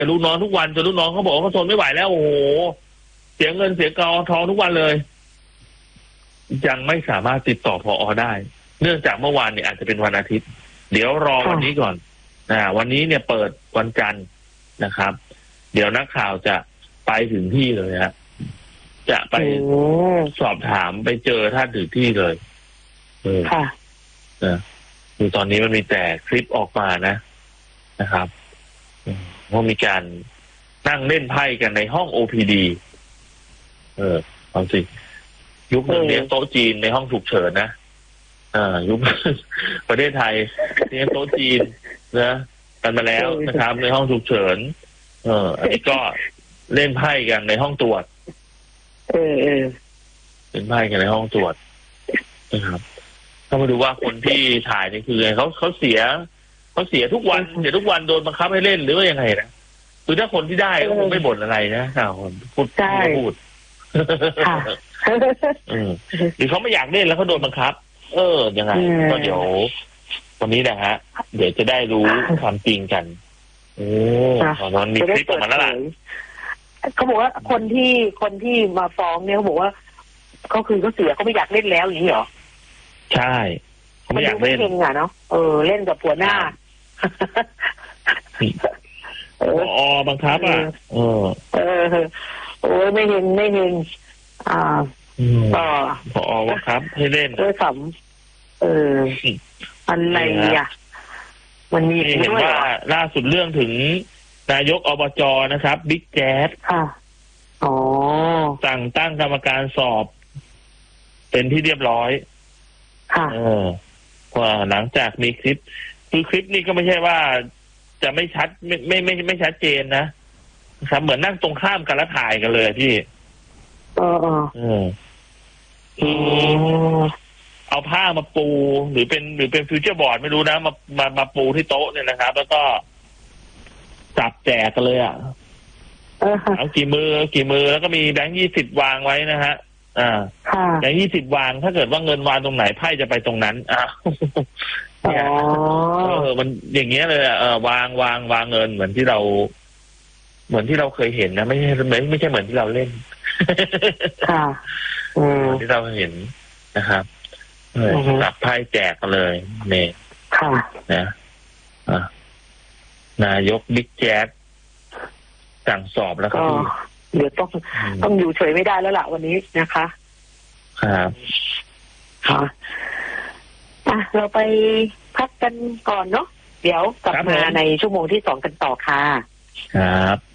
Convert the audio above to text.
กับลูกน้องทุกวันจนลูกน้องเขาบอกว่าเขาทนไม่ไหวแล้วโอ้โหเสียเงินเสียกองทองทุกวันเลยยังไม่สามารถติดต่อผอ.ได้เนื่องจากเมื่อวานเนี่ยอาจจะเป็นวันอาทิตย์เดี๋ยวรอวันนี้ก่อนวันนี้เนี่ยเปิดวันจันทร์นะครับ เดี๋ยวนักข่าวจะไปถึงที่เลยฮะจะไปสอบถามไปเจอท่านถึงที่เลยค่ะคือตอนนี้มันมีแต่คลิปออกมานะครับว่ามีการนั่งเล่นไพ่กันในห้อง OPD เอาสิยุคหนึ่งเลี้ยงโต๊ะจีนในห้องฉุกเฉินนะยุคประเทศไทยเลี้ยงโต๊ะจีนนะกันมาแล้วนะครับในห้องฉุกเฉินอันนี้ก็เล่นไพ่กันในห้องตรวจเล่นไพ่กันในห้องตรวจนะครับต้องมาดูว่าคนที่ถ่ายนี่คือไงเขาเสียทุกวันเดี๋ยวทุกวันโดนบังคับให้เล่นหรือว่ายังไงนะคือถ้าคนที่ได้ก็คงไม่บ่นอะไรนะพูดหรือเขาไม่อยากเล่นแล้วเขาโดนบังคับยังไงก็เดี๋ยววันนี้นะฮะเดี๋ยวจะได้รู้ความจริงกันตอนนั้นมีคลิปออกมาแล้วล่ะเขาบอกว่าคนที่มาฟ้องเนี่ยเขาบอกว่าเขาเสียเขาไม่อยากเล่นแล้วอย่างนี้เหรอใช่เขาไม่อยากเล่นเล่นอ่ะเนาะเล่นกับหัวหน้าบังคับโอ้ยไม่เห็นผอบังคับให้เล่นขำอะไรอ่ะมันมีเห็นว่าล่าสุดเรื่องถึงนายกอบจ.นะครับบิ๊กแจ๊สค่ะสั่งตั้งกรรมการสอบเป็นที่เรียบร้อยค่ะว่าหลังจากมีคลิปคือคลิปนี้ก็ไม่ใช่ว่าจะไม่ชัดไม่ชัดเจนนะครับเหมือนนั่งตรงข้ามกันแล้วถ่ายกันเลยพี่เอาผ้ามาปูหรือเป็นฟิวเจอร์บอร์ดไม่รู้นะมาปูที่โต๊ะเนี่ยนะครับแล้วก็จับแจกกันเลยเอากี่มือแล้วก็มีแบงค์20วางไว้นะฮะแบงค์20วางถ้าเกิดว่าเงินวางตรงไหนไพ่จะไปตรงนั้นเนี่ยมันอย่างเงี้ยเลยวางเงินเหมือนที่เราเคยเห็นนะไม่ใช่เหมือนที่เราเล่นที่เราเห็นนะครับจับไพ่แจกกันเลยเนี่ยนะนายกบิ๊กแจ๊สสั่งสอบแล้วครับเดี๋ยวต้องอยู่เฉยไม่ได้แล้วล่ะวันนี้นะคะครับเราไปพักกันก่อนเนาะเดี๋ยวกลับมาในชั่วโมงที่2กันต่อค่ะครับ